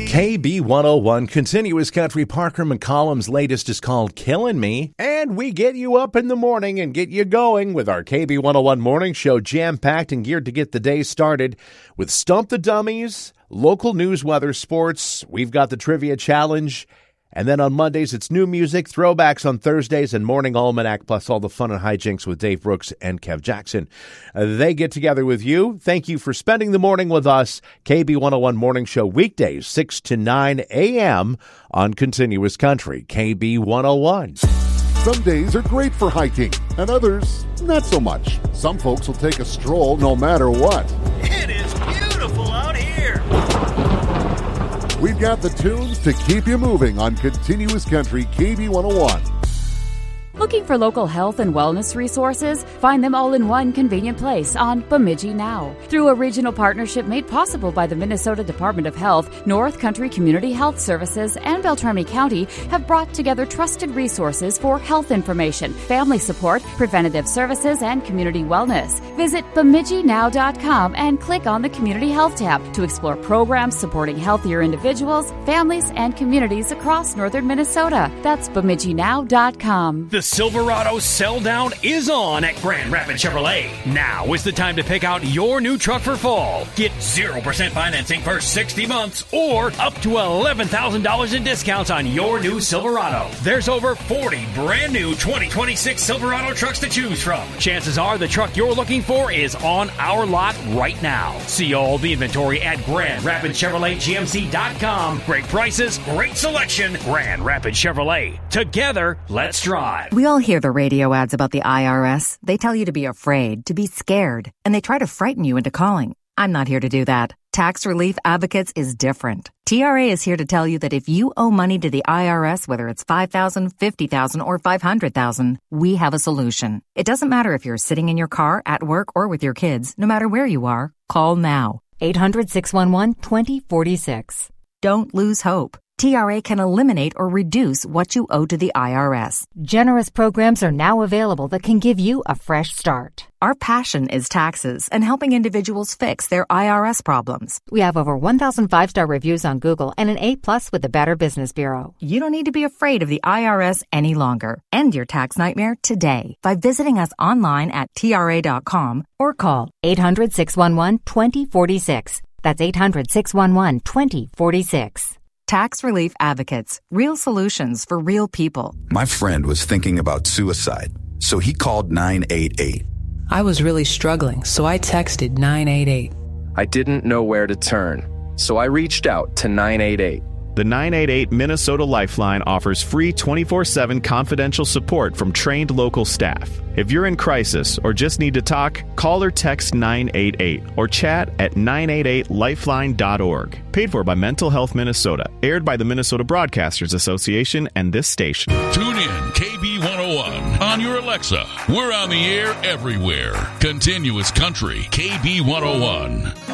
KB101, Continuous Country. Parker McCollum's latest is called Killing Me. And we get you up in the morning and get you going with our KB101 morning show, jam-packed and geared to get the day started with Stump the Dummies, local news, weather, sports. We've got the trivia challenge. And then on Mondays, it's new music, throwbacks on Thursdays, and Morning Almanac, plus all the fun and hijinks with Dave Brooks and Kev Jackson. They get together with you. Thank you for spending the morning with us. KB101 Morning Show, weekdays, 6 to 9 a.m. on Continuous Country, KB101. Some days are great for hiking, and others, not so much. Some folks will take a stroll no matter what. It is beautiful out here. We've got the tunes to keep you moving on Continuous Country KB101. Looking for local health and wellness resources? Find them all in one convenient place on Bemidji Now. Through a regional partnership made possible by the Minnesota Department of Health, North Country Community Health Services and Beltrami County have brought together trusted resources for health information, family support, preventative services, and community wellness. Visit BemidjiNow.com and click on the Community Health tab to explore programs supporting healthier individuals, families, and communities across northern Minnesota. That's BemidjiNow.com. The Silverado Sell Down is on at Grand Rapids Chevrolet. Now is the time to pick out your new truck for fall. Get 0% financing for 60 months or up to $11,000 in discounts on your new Silverado. There's over 40 brand new 2026 Silverado trucks to choose from. Chances are the truck you're looking for is on our lot right now. See all the inventory at GrandRapidsChevroletGMC.com. Great prices, great selection. Grand Rapids Chevrolet. Together, let's drive. We all hear the radio ads about the IRS. They tell you to be afraid, to be scared, and they try to frighten you into calling. I'm not here to do that. Tax Relief Advocates is different. TRA is here to tell you that if you owe money to the IRS, whether it's $5,000, $50,000, or $500,000, we have a solution. It doesn't matter if you're sitting in your car, at work, or with your kids. No matter where you are, call now. 800-611-2046. Don't lose hope. TRA can eliminate or reduce what you owe to the IRS. Generous programs are now available that can give you a fresh start. Our passion is taxes and helping individuals fix their IRS problems. We have over 1,000 5-star reviews on Google and an A+ with the Better Business Bureau. You don't need to be afraid of the IRS any longer. End your tax nightmare today by visiting us online at TRA.com or call 800-611-2046. That's 800-611-2046. Tax Relief Advocates. Real solutions for real people. My friend was thinking about suicide, so he called 988. I was really struggling, so I texted 988. I didn't know where to turn, so I reached out to 988. The 988 Minnesota Lifeline offers free 24/7 confidential support from trained local staff. If you're in crisis or just need to talk, call or text 988 or chat at 988lifeline.org. Paid for by Mental Health Minnesota. Aired by the Minnesota Broadcasters Association and this station. Tune in KB101 on your Alexa. We're on the air everywhere. Continuous Country, KB101.